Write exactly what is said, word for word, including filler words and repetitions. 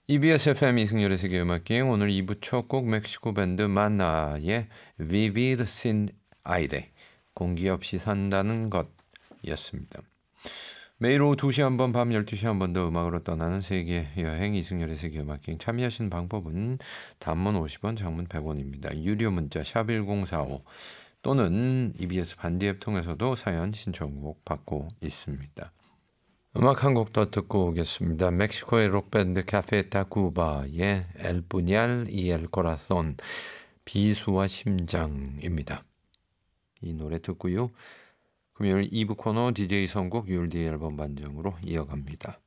이비에스 에프엠 이승열의 세계음악여행 오늘 이 부 첫 곡 멕시코 밴드 만나의 Vivir sin aire 공기 없이 산다는 것이었습니다. 매일 오후 두 시 한 번, 밤 열두 시 한 번 더 음악으로 떠나는 세계 여행 이승열의 세계음악여행 참여하시는 방법은 단문 오십 원, 장문 백 원입니다. 유료 문자 샵 일공사오 또는 이비에스 반디 앱 통해서도 사연 신청곡 받고 있습니다. 음악 한 곡 더 듣고 오겠습니다. 멕시코의 록밴드 카페 타쿠바의 El Puñal y el Corazón 비수와 심장입니다. 이 노래 듣고요. 금요일 이 부 코너 디제이 선곡 율디 앨범 반정으로 이어갑니다.